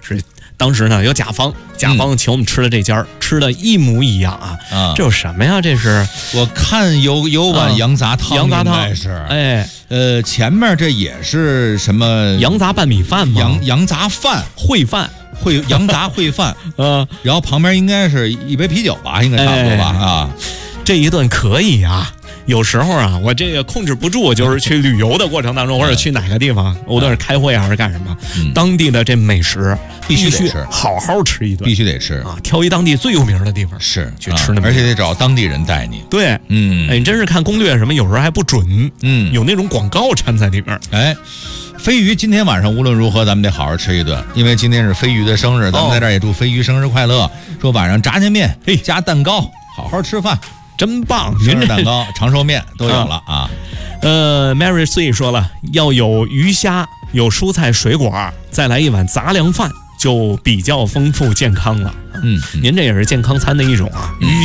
是当时呢有甲方请我们吃了这家，吃的一模一样啊。这有什么呀？这是我看有碗羊杂汤， 羊杂汤应该是哎。 前面这也是什么羊杂拌米饭吗？ 羊杂饭烩饭。 羊杂烩饭，然后旁边应该是一杯啤酒吧，应该差不多吧啊。 这一顿可以啊。有时候啊，我这个控制不住，就是去旅游的过程当中，或者去哪个地方，无论是开会还是干什么，当地的这美食必须得吃， 好好吃一顿， 必须得吃啊！挑一当地最有名的地方是去吃那， 而且得找当地人带你。 对，哎，你真是看攻略什么，有时候还不准，有那种广告掺在里边。 哎，飞鱼今天晚上无论如何咱们得好好吃一顿，因为今天是飞鱼的生日，咱们在这儿也祝飞鱼生日快乐。说晚上炸酱面加蛋糕，好好吃饭。 真棒！ 生日蛋糕、长寿面都有了啊。 Mary Sui 说了，要有鱼虾，有蔬菜水果，再来一碗杂粮饭，就比较丰富健康了。您这也是健康餐的一种啊。鱼